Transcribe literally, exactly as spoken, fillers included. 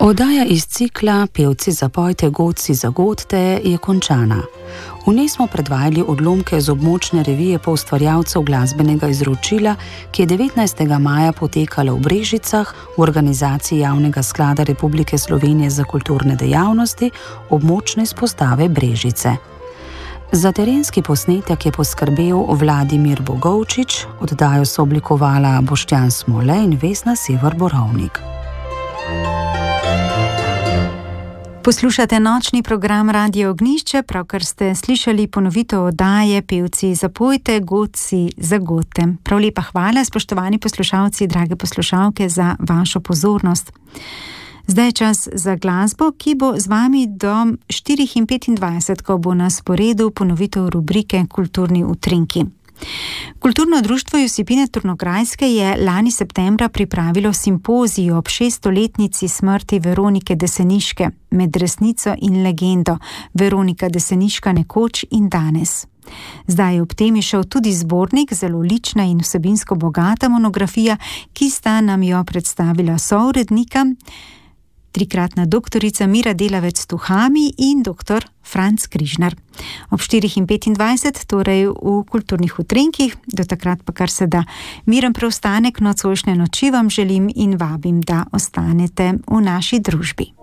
Oddaja iz cikla Pevci zapojte, godci zagodte je končana. V njej smo predvajali odlomke z območne revije poustvarjalcev glasbenega izročila, ki je devetnajstega maja potekala v Brežicah v organizaciji Javnega sklada Republike Slovenije za kulturne dejavnosti območne izpostave Brežice. Za terenski posnetek je poskrbel Vladimir Bogovčič, oddajo so oblikovala Boštjan Smole in Vesna Sever Borovnik. Poslušate nočni program Radio Ognjišče, pravkar ste slišali ponovitev oddaje Pevci zapojte, godci zagodte. Prav lepa hvala, spoštovani poslušalci, drage poslušalke, za vašo pozornost. Zdaj je čas za glasbo, ki bo z vami do štiri petindvajset, ko bo na sporedu ponovitev rubrike Kulturni utrinki. Kulturno društvo Josipine Turnograjske je lani septembra pripravilo simpozij ob šeststoletnici smrti Veronike Deseniške, Med resnico in legendo, Veronika Deseniška nekoč in danes. Zdaj je ob tem išel tudi zbornik, zelo lična in vsebinsko bogata monografija, ki sta nam jo predstavila sourednika, trikratna doktorica Mira Delavec-Tuhami in doktor Franc Križnar. Ob štiri petindvajset, torej v kulturnih utrinkih, do takrat pa kar se da miren preostanek nocojšnje noči vam želim in vabim, da ostanete v naši družbi.